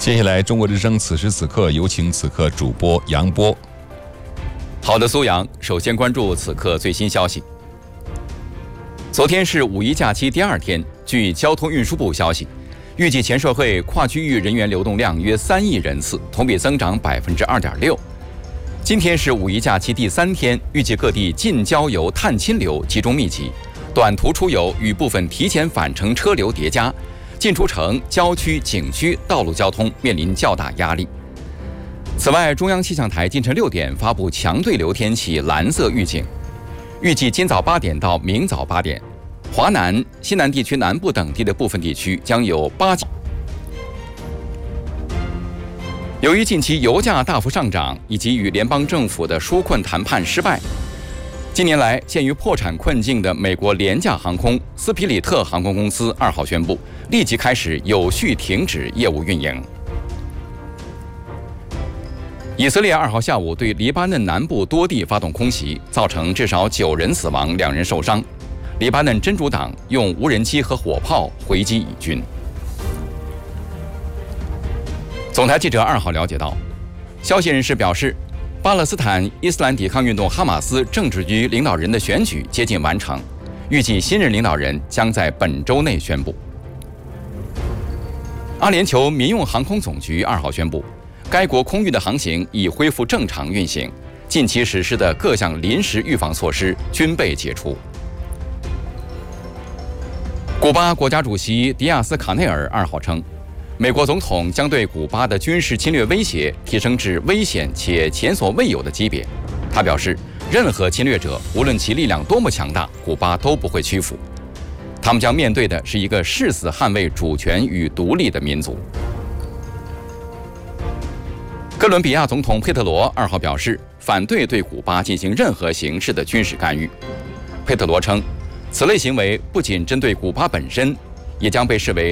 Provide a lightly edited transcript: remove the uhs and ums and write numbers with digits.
接下来，中国之声此时此刻有请此刻主播杨波。 好的，苏阳，首先关注此刻最新消息。昨天是五一假期第二天，据交通运输部消息，预计前社会跨区域人员流动量约3亿人次，同比增长2.6%。今天是五一假期第3天，预计各地近郊游探亲流集中密集，短途出游与部分提前返程车流叠加，进出城、郊区、景区道路交通面临较大压力。此外，中央气象台今晨6点发布强对流天气蓝色预警，预计今早8点到明早8点，华南、西南地区南部等地的部分地区将有8级。由于近期油价大幅上涨，以及与联邦政府的纾困谈判失败，近年来陷于破产困境的美国廉价航空斯皮里特航空公司2号宣布，立即开始有序停止业务运营。以色列2号下午对黎巴嫩南部多地发动空袭，造成至少9人死亡，2人受伤。黎巴嫩真主党用无人机和火炮回击以军。总台记者2号了解到，消息人士表示，巴勒斯坦伊斯兰抵抗运动哈马斯政治局领导人的选举接近完成，预计新任领导人将在本周内宣布。阿联酋民用航空总局2号宣布，该国空域的航行已恢复正常运行，近期实施的各项临时预防措施均被解除。古巴国家主席迪亚斯卡内尔2号称，美国总统将对古巴的军事侵略威胁提升至危险且前所未有的级别。他表示，任何侵略者，无论其力量多么强大，古巴都不会屈服。他们将面对的是一个誓死捍卫主权与独立的民族。哥伦比亚总统佩特罗2号表示，反对对古巴进行任何形式的军事干预。佩特罗称，此类行为不仅针对古巴本身，也将被视为